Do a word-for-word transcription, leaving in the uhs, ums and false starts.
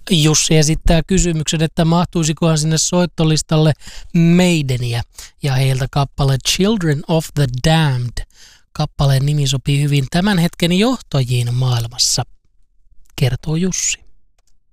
Jussi esittää kysymyksen, että mahtuisikohan sinne soittolistalle Maideniä ja heiltä kappale Children of the Damned. Kappaleen nimi sopii hyvin tämän hetken johtajiin maailmassa, kertoo Jussi.